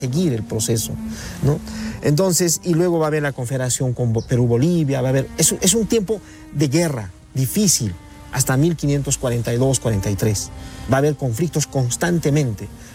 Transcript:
seguir el proceso, ¿no? Entonces, y luego va a haber la confederación con Perú-Bolivia, es un tiempo de guerra difícil hasta 1542-43. Va a haber conflictos constantemente.